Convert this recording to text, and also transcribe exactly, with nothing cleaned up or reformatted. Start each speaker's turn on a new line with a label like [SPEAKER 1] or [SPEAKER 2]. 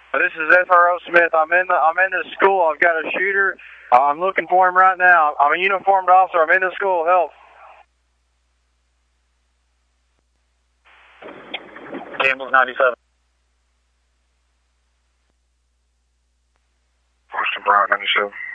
[SPEAKER 1] This is S R O Smith. I'm in the I'm in the school. I've got a shooter. Uh, I'm looking for him right now. I'm a uniformed officer. I'm in the school. Help. Campbell's ninety-seven. Western Brown ninety-seven.